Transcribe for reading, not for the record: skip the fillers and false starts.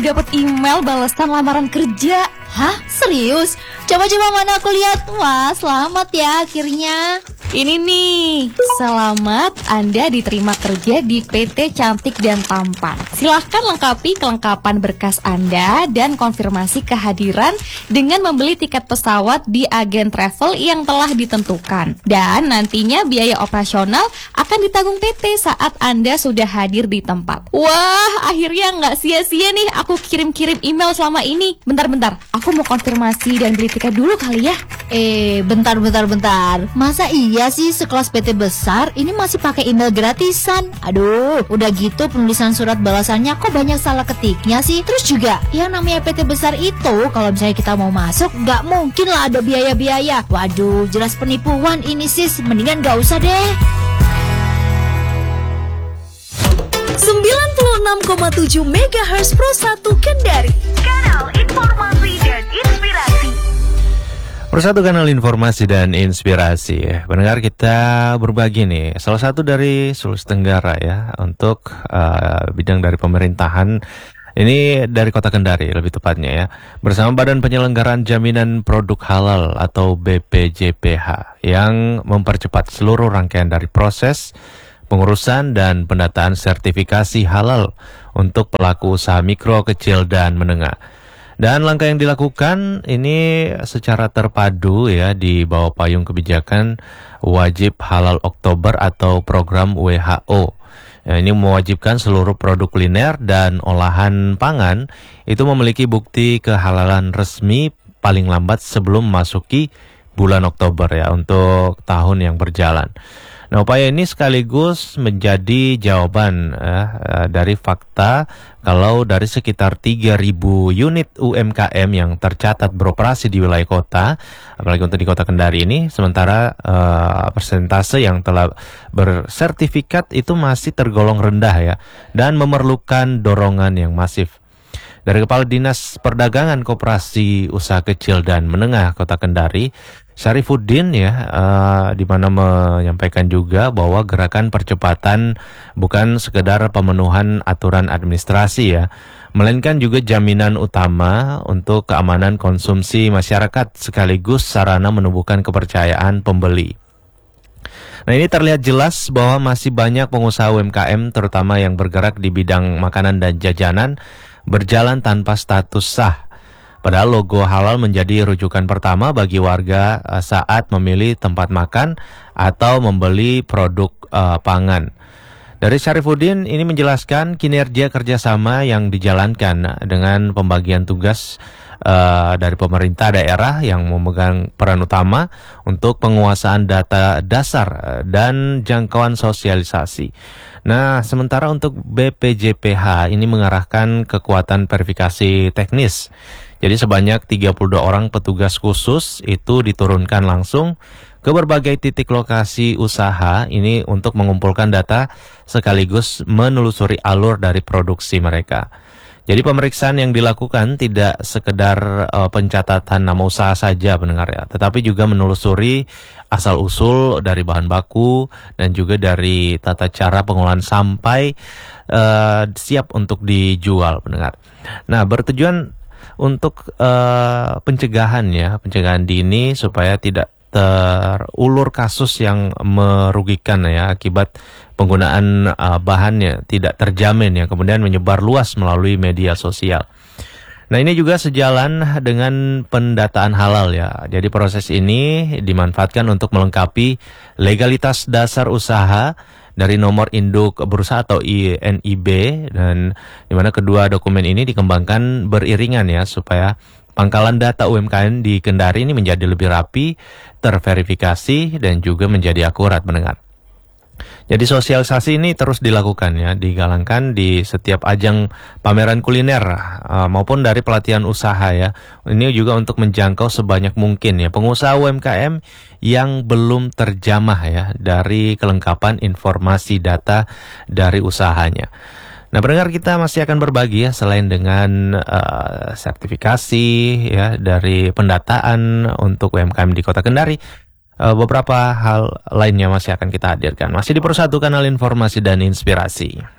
dapat email balasan lamaran kerja. Hah? Serius? Coba-coba mana aku lihat. Wah, selamat ya akhirnya. Ini nih, selamat Anda diterima kerja di PT Cantik dan Tampan. Silahkan lengkapi kelengkapan berkas Anda dan konfirmasi kehadiran dengan membeli tiket pesawat di agen travel yang telah ditentukan. Dan nantinya biaya operasional akan ditanggung PT saat Anda sudah hadir di tempat. Wah, akhirnya nggak sia-sia nih aku kirim-kirim email selama ini. Bentar, aku mau konfirmasi dan beli tiket dulu kali ya. Bentar. Masa iya sih sekelas PT besar ini masih pakai email gratisan? Aduh, udah gitu penulisan surat balasannya kok banyak salah ketiknya sih. Terus juga yang namanya PT besar itu kalau misalnya kita mau masuk nggak mungkin lah ada biaya-biaya. Waduh, jelas penipuan ini sis. Mendingan nggak usah deh. 96,7 MHz Pro 1 Kendari, kanal informasi dan inspirasi. Persatu kanal informasi dan inspirasi ya. Pendengar, kita berbagi nih salah satu dari Sulawesi Tenggara ya untuk bidang dari pemerintahan. Ini dari Kota Kendari lebih tepatnya ya. Bersama Badan Penyelenggaraan Jaminan Produk Halal atau BPJPH yang mempercepat seluruh rangkaian dari proses pengurusan dan pendataan sertifikasi halal untuk pelaku usaha mikro, kecil, dan menengah. Dan langkah yang dilakukan ini secara terpadu ya di bawah payung kebijakan Wajib Halal Oktober atau program WHO. Ya, ini mewajibkan seluruh produk kuliner dan olahan pangan itu memiliki bukti kehalalan resmi paling lambat sebelum memasuki bulan Oktober ya untuk tahun yang berjalan. Nah, upaya ini sekaligus menjadi jawaban dari fakta kalau dari sekitar 3.000 unit UMKM yang tercatat beroperasi di wilayah kota, apalagi untuk di Kota Kendari ini, sementara persentase yang telah bersertifikat itu masih tergolong rendah ya, dan memerlukan dorongan yang masif. Dari Kepala Dinas Perdagangan Koperasi Usaha Kecil dan Menengah Kota Kendari, Syarifuddin ya, di mana menyampaikan juga bahwa gerakan percepatan bukan sekedar pemenuhan aturan administrasi ya, melainkan juga jaminan utama untuk keamanan konsumsi masyarakat sekaligus sarana menumbuhkan kepercayaan pembeli. Nah, ini terlihat jelas bahwa masih banyak pengusaha UMKM terutama yang bergerak di bidang makanan dan jajanan berjalan tanpa status sah. Padahal logo halal menjadi rujukan pertama bagi warga saat memilih tempat makan atau membeli produk pangan. Dari Syarifuddin ini menjelaskan kinerja kerjasama yang dijalankan dengan pembagian tugas dari pemerintah daerah yang memegang peran utama untuk penguasaan data dasar dan jangkauan sosialisasi. Nah, sementara untuk BPJPH ini mengarahkan kekuatan verifikasi teknis. Jadi sebanyak 32 orang petugas khusus itu diturunkan langsung ke berbagai titik lokasi usaha ini untuk mengumpulkan data sekaligus menelusuri alur dari produksi mereka. Jadi pemeriksaan yang dilakukan tidak sekedar pencatatan nama usaha saja pendengar ya, tetapi juga menelusuri asal-usul dari bahan baku dan juga dari tata cara pengolahan sampai siap untuk dijual pendengar. Nah, bertujuan untuk pencegahan dini supaya tidak terulur kasus yang merugikan ya akibat penggunaan bahannya tidak terjamin ya, kemudian menyebar luas melalui media sosial. Nah, ini juga sejalan dengan pendataan halal ya. Jadi proses ini dimanfaatkan untuk melengkapi legalitas dasar usaha dari nomor induk berusaha atau NIB, dan di mana kedua dokumen ini dikembangkan beriringan ya supaya pangkalan data UMKM di Kendari ini menjadi lebih rapi, terverifikasi dan juga menjadi akurat mendengar. Jadi sosialisasi ini terus dilakukan ya, digalangkan di setiap ajang pameran kuliner maupun dari pelatihan usaha ya. Ini juga untuk menjangkau sebanyak mungkin ya pengusaha UMKM yang belum terjamah ya dari kelengkapan informasi data dari usahanya. Nah, pendengar, kita masih akan berbagi ya selain dengan sertifikasi ya dari pendataan untuk UMKM di Kota Kendari. Beberapa hal lainnya masih akan kita hadirkan. Masih di Persatu Kanal Informasi dan Inspirasi.